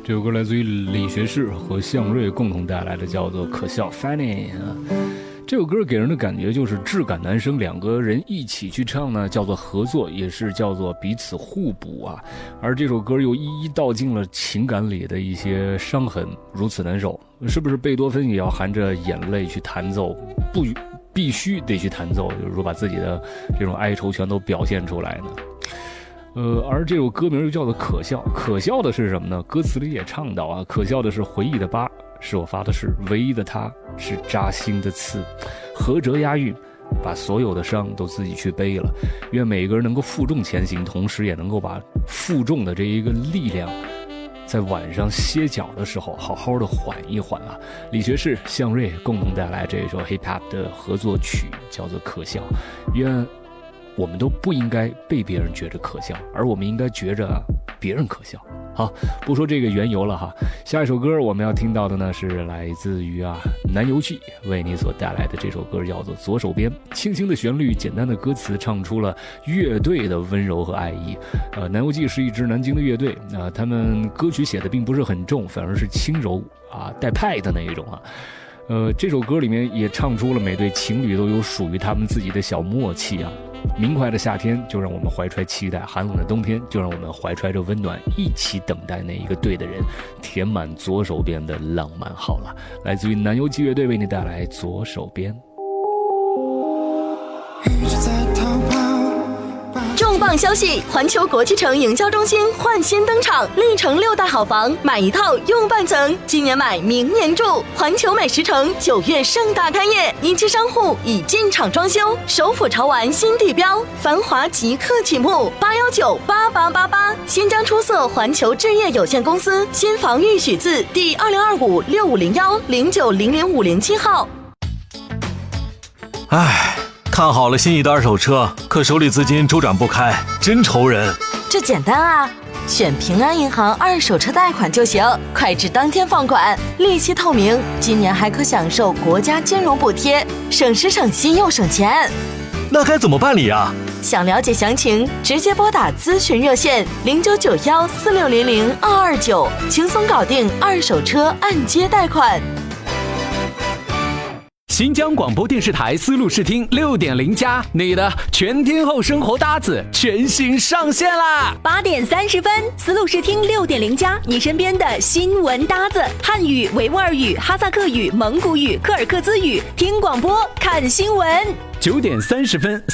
这首歌来自于李学士和向瑞共同带来的，叫做《可笑 Funny》啊。这首歌给人的感觉就是质感男生两个人一起去唱呢，叫做合作，也是叫做彼此互补啊。而这首歌又一一道尽了情感里的一些伤痕，如此难受。是不是贝多芬也要含着眼泪去弹奏？必须得去弹奏，就是说把自己的这种哀愁全都表现出来呢。而这首歌名又叫做可笑，可笑的是什么呢？歌词里也唱到啊，可笑的是回忆的疤，是我发的誓，唯一的他是扎心的刺，合辙押韵，把所有的伤都自己去背了。愿每个人能够负重前行，同时也能够把负重的这一个力量，在晚上歇脚的时候好好的缓一缓啊。李学士、向瑞共同带来这一首 hip hop 的合作曲，叫做可笑。愿我们都不应该被别人觉着可笑，而我们应该觉着别人可笑。好，不说这个缘由了哈。下一首歌我们要听到的呢，是来自于南游记为你所带来的这首歌，叫做《左手边》。轻轻的旋律，简单的歌词，唱出了乐队的温柔和爱意。南游记是一支南京的乐队他们歌曲写的并不是很重，反而是轻柔带派的那一种啊。这首歌里面也唱出了每对情侣都有属于他们自己的小默契啊。明快的夏天就让我们怀揣期待，寒冷的冬天就让我们怀揣着温暖，一起等待那一个对的人，填满左手边的浪漫。好了，来自于南游记乐队为你带来左手边。 重磅消息！环球国际城营销中心焕新登场，历城6大好房，买一套用半层，今年买明年住。环球美食城9月盛大开业，一期商户已进场装修，首府潮玩新地标，繁华即刻启幕，8198888。新疆出色环球置业有限公司新房预许字第2025650109000507号。 看好了心仪的二手车，可手里资金周转不开，真愁人。 这简单啊，选平安银行二手车贷款就行，快至当天放款，利息透明，今年还可享受国家金融补贴，省时省心又省钱。 那该怎么办理啊？ 想了解详情，直接拨打咨询热线099146000229，轻松搞定二手车按揭贷款。 新疆广播电视台丝路视听6.0+，你的全天候生活搭子全新上线啦 ！8点30分，丝路视听6.0+，你身边的新闻搭子，汉语、维吾尔语、哈萨克语、蒙古语、柯尔克孜语，听广播看新闻。 9点30分。